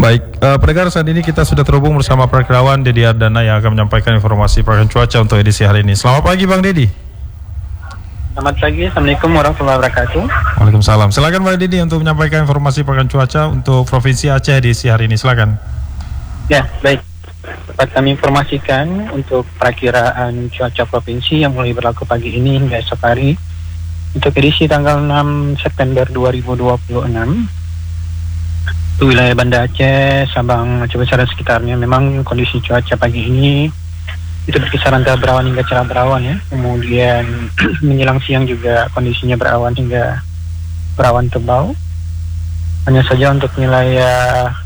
Baik, pendengar, saat ini kita sudah terhubung bersama Perkirawan Dedi Ardana yang akan menyampaikan informasi pergerakan cuaca untuk edisi hari ini. Selamat pagi Bang Dedi. Selamat pagi, Assalamualaikum warahmatullahi wabarakatuh. Waalaikumsalam. Silakan Bang Dedi untuk menyampaikan informasi pergerakan cuaca untuk Provinsi Aceh edisi hari ini. Silakan. Ya, baik. Dapat kami informasikan untuk perakiraan cuaca provinsi yang mulai berlaku pagi ini hingga esok hari untuk edisi tanggal 6 September 2026. Untuk wilayah Banda Aceh, Sabang, Aceh Besar dan sekitarnya, memang kondisi cuaca pagi ini itu berkisar antara berawan hingga cerah berawan ya. Kemudian menjelang siang juga kondisinya berawan hingga berawan tebal. Hanya saja untuk wilayah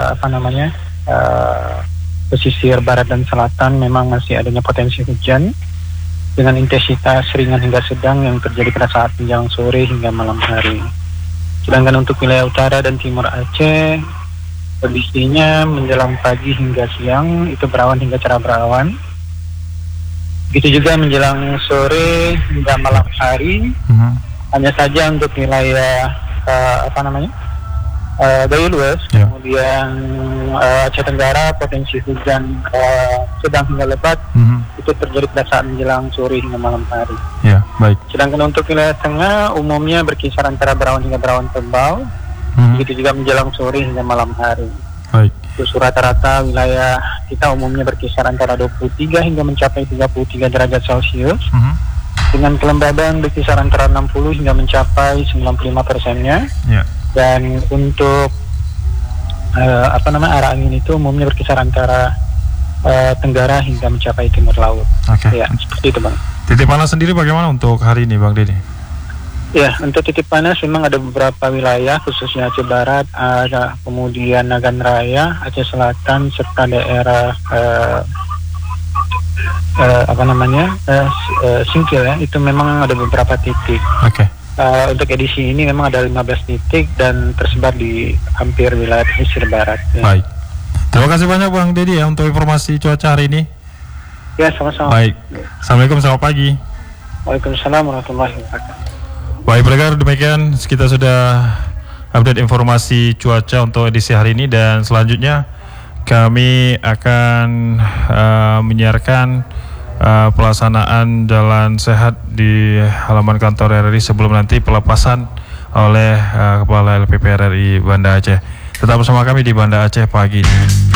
pesisir barat dan selatan memang masih adanya potensi hujan dengan intensitas ringan hingga sedang yang terjadi pada saat menjelang sore hingga malam hari. Sedangkan untuk wilayah utara dan timur Aceh, kondisinya menjelang pagi hingga siang itu berawan hingga cerah berawan. Begitu juga menjelang sore hingga malam hari. Hanya saja untuk wilayah Gayo Lues, kemudian Aceh Tenggara potensi hujan sedang hingga lebat itu terjadi pada saat menjelang sore hingga malam hari. Ya, baik. Sedangkan untuk wilayah tengah umumnya berkisar antara berawan hingga berawan tebal. Begitu juga menjelang sore hingga malam hari. Baik. Terus rata-rata wilayah kita umumnya berkisar antara 23 hingga mencapai 33 derajat Celcius. Dengan kelembaban berkisar antara 60 hingga mencapai 95%-nya. Ya. Dan untuk arah angin itu umumnya berkisar antara tenggara hingga mencapai timur laut. Oke. Ya, seperti itu Bang. Titik panas sendiri bagaimana untuk hari ini Bang Dedi? Ya, untuk titik panas memang ada beberapa wilayah khususnya Aceh Barat, kemudian Nagan Raya, Aceh Selatan serta daerah Singkil ya, itu memang ada beberapa titik. Oke. Untuk edisi ini memang ada 15 titik dan tersebar di hampir wilayah pesisir barat. Ya. Baik. Terima kasih banyak Bang Dedi ya untuk informasi cuaca hari ini. Ya, sama-sama. Baik. Assalamualaikum, selamat pagi. Waalaikumsalam warahmatullahi wabarakatuh. Baik pendengar, demikian kita sudah update informasi cuaca untuk edisi hari ini, dan selanjutnya kami akan menyiarkan pelaksanaan jalan sehat di halaman kantor RRI sebelum nanti pelepasan oleh Kepala LPP RRI Banda Aceh. Tetap bersama kami di Banda Aceh pagi ini.